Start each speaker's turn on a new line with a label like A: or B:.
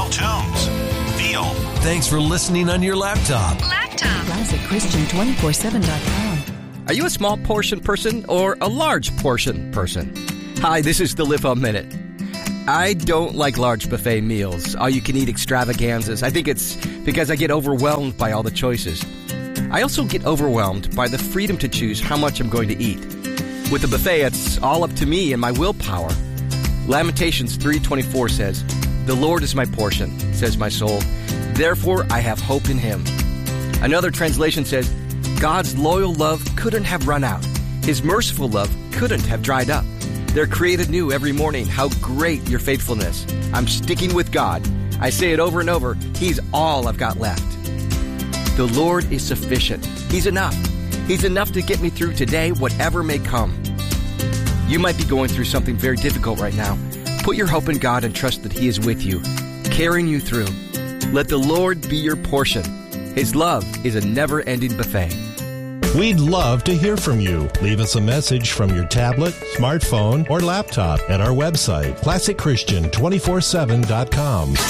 A: tunes. Feel.
B: Thanks for listening on your laptop.
C: ClassicChristian247.com.
D: Are you a small portion person or a large portion person? Hi, this is the Live Home Minute. I don't like large buffet meals, all-you-can-eat extravaganzas. I think it's because I get overwhelmed by all the choices. I also get overwhelmed by the freedom to choose how much I'm going to eat. With a buffet, it's all up to me and my willpower. Lamentations 3:24 says, "The Lord is my portion," says my soul. "Therefore I have hope in Him." Another translation says, "God's loyal love couldn't have run out. His merciful love couldn't have dried up. They're created new every morning. How great your faithfulness. I'm sticking with God. I say it over and over. He's all I've got left." The Lord is sufficient. He's enough. He's enough to get me through today, whatever may come. You might be going through something very difficult right now. Put your hope in God and trust that He is with you, carrying you through. Let the Lord be your portion. His love is a never-ending buffet.
E: We'd love to hear from you. Leave us a message from your tablet, smartphone, or laptop at our website, ClassicChristian247.com.